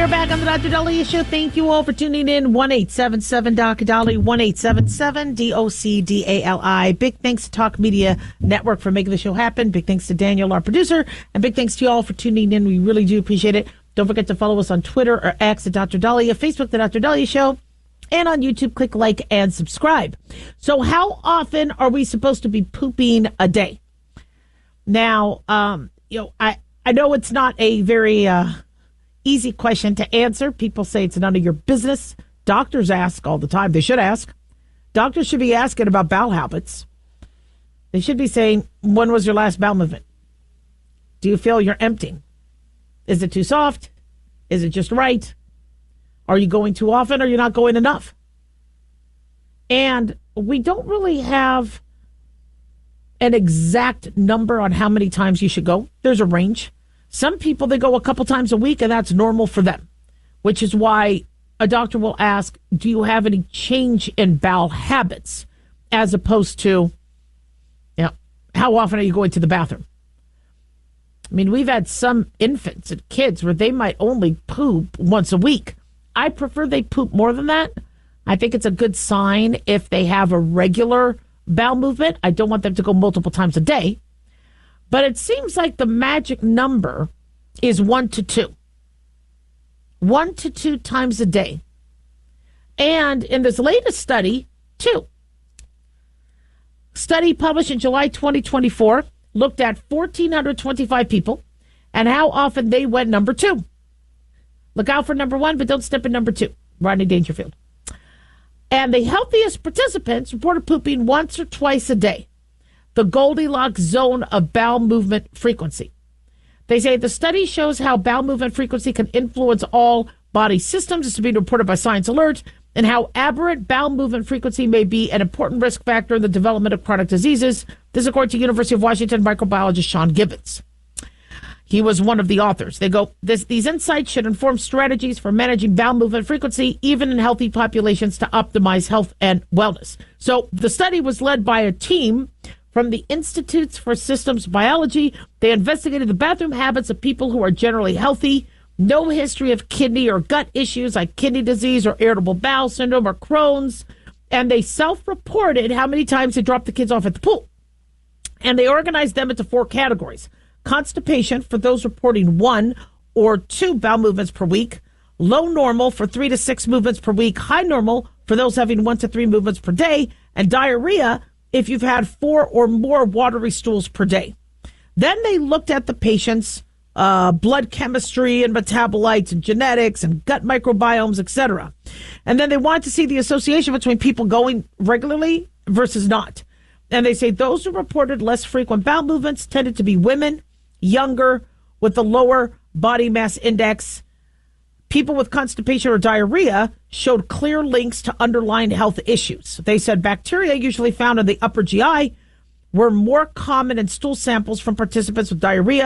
are back on the Dr. Daliah Show. Thank you all for tuning in. 1-877-Dr. 1-877-DOCDALI. Big thanks to Talk Media Network for making the show happen. Big thanks to Daniel, our producer. And big thanks to you all for tuning in. We really do appreciate it. Don't forget to follow us on Twitter or X at Dr. Daliah, Facebook, The Dr. Daliah Show, and on YouTube, click like and subscribe. So how often are we supposed to be pooping a day? Now, I know it's not a very easy question to answer. People say it's none of your business. Doctors ask all the time. They should ask. Doctors should be asking about bowel habits. They should be saying, when was your last bowel movement? Do you feel you're emptying? Is it too soft? Is it just right? Are you going too often or are you not going enough? And we don't really have an exact number on how many times you should go. There's a range. Some people, they go a couple times a week and that's normal for them, which is why a doctor will ask, do you have any change in bowel habits, as opposed to, how often are you going to the bathroom? I mean, we've had some infants and kids where they might only poop once a week. I prefer they poop more than that. I think it's a good sign if they have a regular bowel movement. I don't want them to go multiple times a day. But it seems like the magic number is 1 to 2. 1 to 2 times a day. And in this latest study, 2. Study published in July 2024 looked at 1,425 people and how often they went number 2. Look out for number 1, but don't step in number 2. Rodney Dangerfield. And the healthiest participants reported pooping once or twice a day, the Goldilocks zone of bowel movement frequency. They say the study shows how bowel movement frequency can influence all body systems. It's being reported by Science Alert, and how aberrant bowel movement frequency may be an important risk factor in the development of chronic diseases. This according to University of Washington microbiologist Sean Gibbons. He was one of the authors. They go, these insights should inform strategies for managing bowel movement frequency, even in healthy populations, to optimize health and wellness. So the study was led by a team from the Institutes for Systems Biology. They investigated the bathroom habits of people who are generally healthy, no history of kidney or gut issues like kidney disease or irritable bowel syndrome or Crohn's, and they self-reported how many times they dropped the kids off at the pool. And they organized them into 4 categories. Constipation for those reporting 1 or 2 bowel movements per week, low normal for 3 to 6 movements per week, high normal for those having 1 to 3 movements per day, and diarrhea if you've had 4 or more watery stools per day. Then they looked at the patient's blood chemistry and metabolites and genetics and gut microbiomes, etc. And then they wanted to see the association between people going regularly versus not. And they say those who reported less frequent bowel movements tended to be women, younger, with a lower body mass index. People with constipation or diarrhea showed clear links to underlying health issues. They said bacteria usually found in the upper GI were more common in stool samples from participants with diarrhea